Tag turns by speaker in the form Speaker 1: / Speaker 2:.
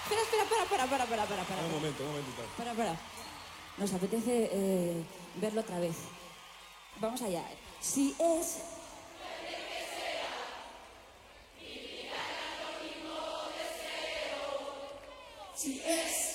Speaker 1: Espera.
Speaker 2: Un momento.
Speaker 1: Para. Nos apetece verlo otra vez. Vamos allá. Si es... Si es...